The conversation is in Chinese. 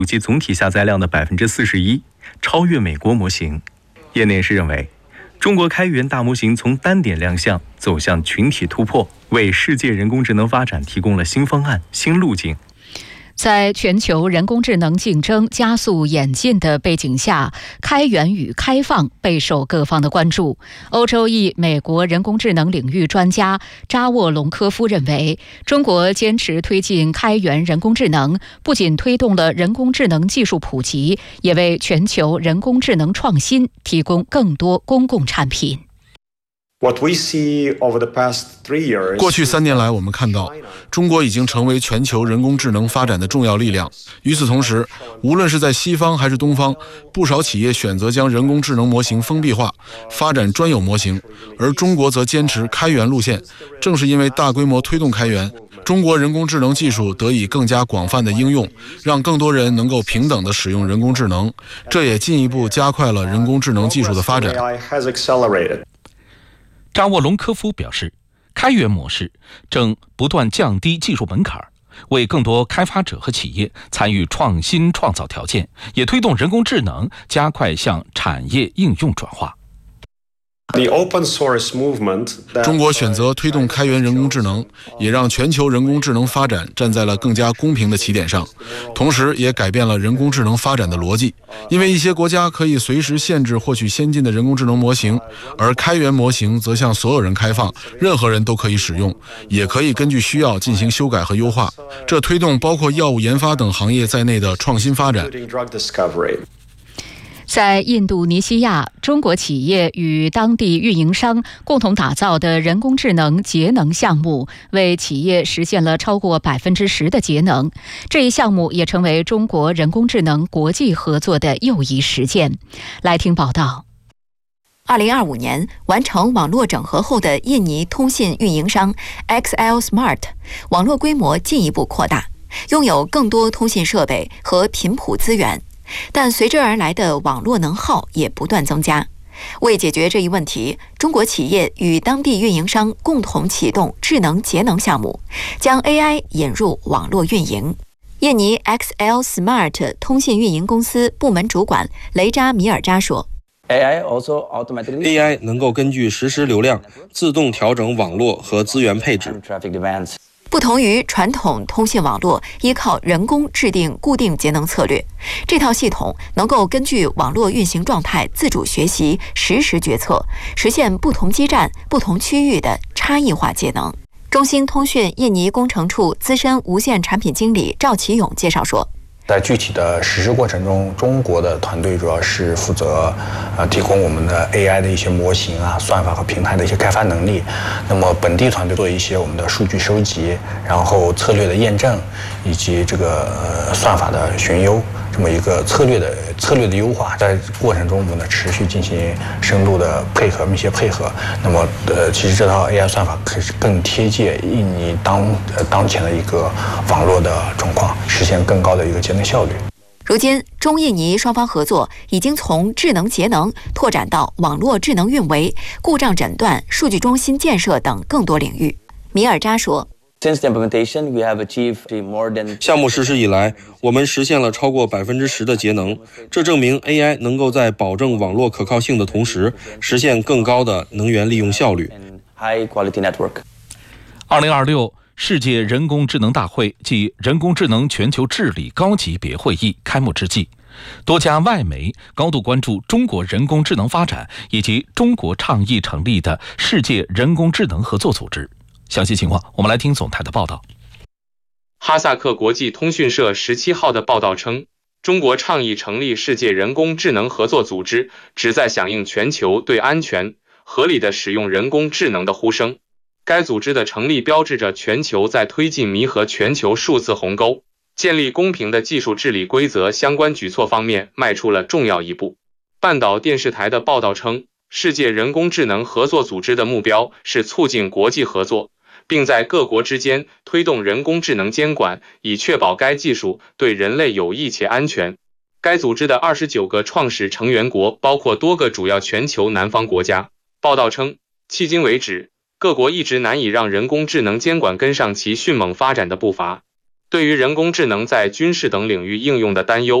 5G 总体下载量的41%，超越美国模型。业内人士认为，中国开源大模型从单点亮相走向群体突破，为世界人工智能发展提供了新方案、新路径。 在全球人工智能竞争加速演进的背景下，开源与开放备受各方的关注。欧洲裔美国人工智能领域专家扎沃隆科夫认为，中国坚持推进开源人工智能，不仅推动了人工智能技术普及，也为全球人工智能创新提供更多公共产品。 过去 3年来，我们看到中国已经成为全球人工智能发展的重要力量。与此同时，无论是在西方还是东方，不少企业选择将人工智能模型封闭化，发展专有模型，而中国则坚持开源路线。正是因为大规模推动开源，中国人工智能技术得以更加广泛的应用，让更多人能够平等地使用人工智能，这也进一步加快了人工智能技术的发展。 扎沃隆科夫表示，开源模式正不断降低技术门槛，为更多开发者和企业参与创新创造条件，也推动人工智能加快向产业应用转化。 中国选择推动开源人工智能，也让全球人工智能发展站在了更加公平的起点上，同时也改变了人工智能发展的逻辑。因为一些国家可以随时限制获取先进的人工智能模型，而开源模型则向所有人开放，任何人都可以使用，也可以根据需要进行修改和优化，这推动包括药物研发等行业在内的创新发展。 在印度尼西亚，中国企业与当地运营商共同打造的人工智能节能项目，为企业实现了超过10%的节能。这一项目也成为中国人工智能国际合作的又一实践。来听报道。 2025年完成网络整合后的印尼通信运营商 XL Smart 网络规模进一步扩大，拥有更多通信设备和频谱资源。但随之而来的网络能耗也不断增加。为解决这一问题，中国企业与当地运营商共同启动智能节能项目，将 AI 引入网络运营。印尼 XL Smart 通信运营公司部门主管雷扎米尔扎说 ，AI 能够根据实时流量自动调整网络和资源配置。 不同于传统通信网络依靠人工制定固定节能策略，这套系统能够根据网络运行状态自主学习、实时决策，实现不同基站、不同区域的差异化节能。中兴通讯印尼工程处资深无线产品经理赵启勇介绍说， 在具体的实施过程中，中国的团队主要是负责提供我们的 AI 的一些模型算法和平台的一些开发能力。那么本地团队做一些我们的数据收集，然后策略的验证，以及这个算法的选优，这么一个策略的优化。在过程中，我们呢持续进行深度的密切配合。那么其实这套 AI 算法可是更贴近印尼当前的一个网络的状况，实现更高的一个节能效率。 如今，中印尼双方合作已经从智能节能拓展到网络智能运维、故障诊断、数据中心建设等更多领域。米尔扎说， 项目实施以来，我们实现了超过10%的节能，这证明 AI 能够在保证网络可靠性的同时，实现更高的能源利用效率。 2026世界人工智能大会暨人工智能全球治理高级别会议开幕之际，多家外媒高度关注中国人工智能发展以及中国倡议成立的世界人工智能合作组织。详细情况，我们来听总台的报道。 哈萨克国际通讯社17号的报道称，中国倡议成立世界人工智能合作组织，旨在响应全球对安全、合理的使用人工智能的呼声。该组织的成立标志着全球在推进弥合全球数字鸿沟、建立公平的技术治理规则相关举措方面迈出了重要一步。半岛电视台的报道称，世界人工智能合作组织的目标是促进国际合作，并在各国之间推动人工智能监管，以确保该技术对人类有益且安全。该组织的29个创始成员国包括多个主要全球南方国家。报道称，迄今为止，各国一直难以让人工智能监管跟上其迅猛发展的步伐。 对于人工智能在军事等领域应用的担忧